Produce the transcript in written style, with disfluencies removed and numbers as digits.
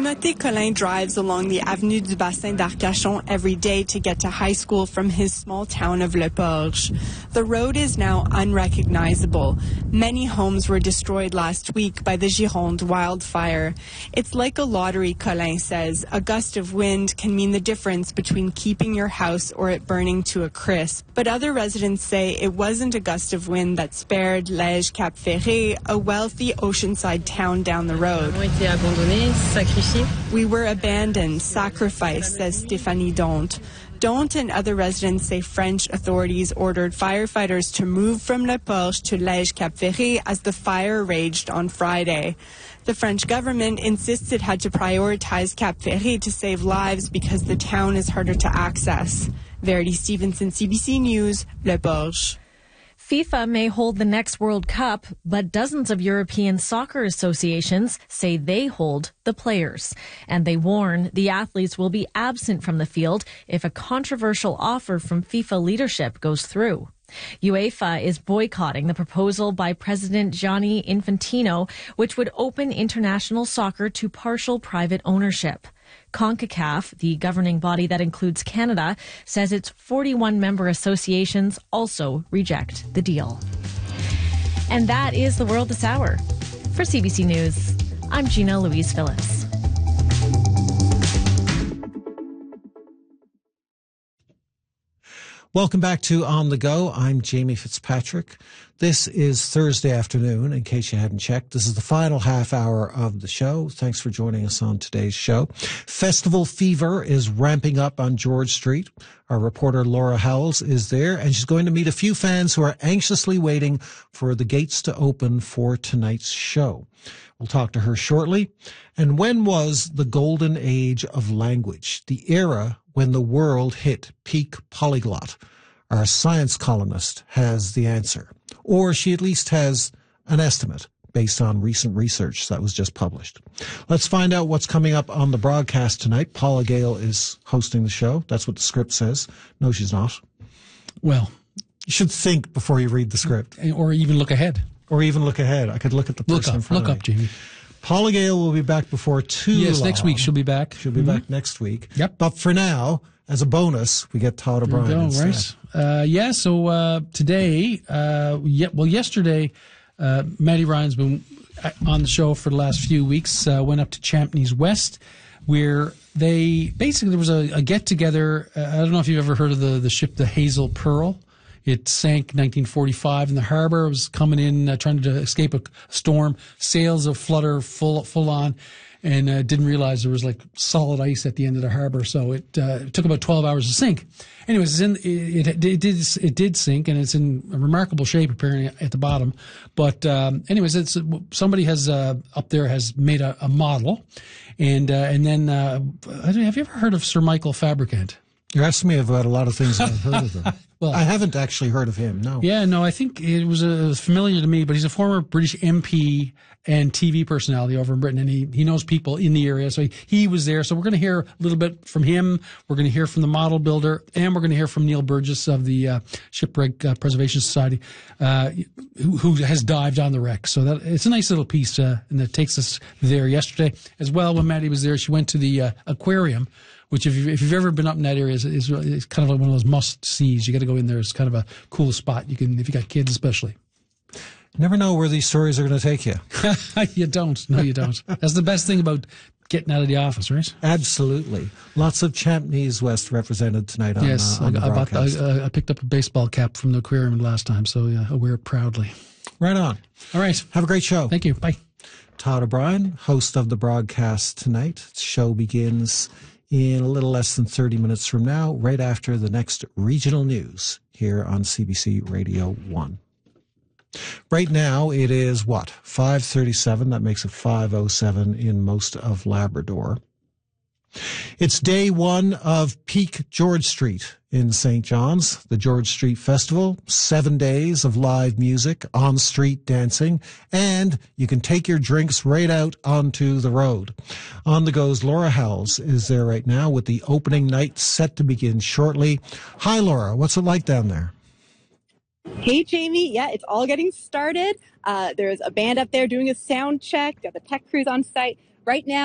Timothée Collin drives along the Avenue du Bassin d'Arcachon every day to get to high school from his small town of Le Porge. The road is now unrecognizable. Many homes were destroyed last week by the Gironde wildfire. It's like a lottery, Collin says. A gust of wind can mean the difference between keeping your house or it burning to a crisp. But other residents say it wasn't a gust of wind that spared Lège Cap Ferré, a wealthy oceanside town down the road. We were abandoned, sacrificed, says Stéphanie Donte. Donte and other residents say French authorities ordered firefighters to move from Le Porge to Lège Cap Ferré as the fire raged on Friday. The French government insists it had to prioritize Cap Ferré to save lives because the town is harder to access. Verity Stevenson, CBC News, Le Porge. FIFA may hold the next World Cup, but dozens of European soccer associations say they hold the players. And they warn the athletes will be absent from the field if a controversial offer from FIFA leadership goes through. UEFA is boycotting the proposal by President Gianni Infantino, which would open international soccer to partial private ownership. CONCACAF, the governing body that includes Canada, says its 41 member associations also reject the deal. And that is the world this hour. For CBC News, I'm Gina Louise Phillips. Welcome back to On the Go. I'm Jamie Fitzpatrick. This is Thursday afternoon, in case you hadn't checked. This is the final half hour of the show. Thanks for joining us on today's show. Festival fever is ramping up on George Street. Our reporter Laura Howells is there, and she's going to meet a few fans who are anxiously waiting for the gates to open for tonight's show. We'll talk to her shortly. And when was the golden age of language? The era when the world hit peak polyglot? Our science columnist has the answer, or she at least has an estimate based on recent research that was just published. Let's find out what's coming up on the broadcast tonight. Paula Gale is hosting the show. That's what the script says. No, she's not. Well, you should think before you read the script. Or even look ahead. I could look at the person in front of me. Look up, Jamie. Paula Gale will be back before too long. Yes, next week she'll be back. She'll be back next week. Yep. But for now, as a bonus, we get Todd O'Brien instead. Right. So today, yesterday, Maddie Ryan's been on the show for the last few weeks, went up to Champneys West, where there was a get-together. I don't know if you've ever heard of the ship, the Hazel Pearl. It sank 1945 in the harbor. It was coming in, trying to escape a storm. Sails of flutter full on, and didn't realize there was like solid ice at the end of the harbor. So it took about 12 hours to sink. Anyways, it did sink, and it's in remarkable shape apparently at the bottom. But anyways, somebody has up there has made a model, and then have you ever heard of Sir Michael Fabricant? You're asking me about a lot of things I've heard of them. Well, I haven't actually heard of him, no. Yeah, no, I think it was familiar to me, but he's a former British MP and TV personality over in Britain, and he knows people in the area, so he was there. So we're going to hear a little bit from him. We're going to hear from the model builder, and we're going to hear from Neil Burgess of the Shipwreck Preservation Society, who has dived on the wreck. So it's a nice little piece, and that takes us there yesterday. As well, when Maddie was there, she went to the aquarium, which if you've ever been up in that area, is kind of like one of those must-sees. You got to go in there. It's kind of a cool spot. If you got kids especially. Never know where these stories are going to take you. You don't. No, you don't. That's the best thing about getting out of the office, right? Absolutely. Lots of Champneys West represented tonight on, on the broadcast. I picked up a baseball cap from the aquarium last time, so I wear it proudly. Right on. All right. Have a great show. Thank you. Bye. Todd O'Brien, host of the broadcast tonight. The show begins in a little less than 30 minutes from now, right after the next regional news here on CBC Radio 1. Right now, it is 5:37. That makes it 5:07 in most of Labrador. It's day one of Peak George Street in St. John's, the George Street Festival, 7 days of live music, on-street dancing, and you can take your drinks right out onto the road. On the Go's Laura Howells is there right now with the opening night set to begin shortly. Hi, Laura. What's it like down there? Hey, Jamie. Yeah, it's all getting started. There's a band up there doing a sound check. Got the tech crews on site. Right now,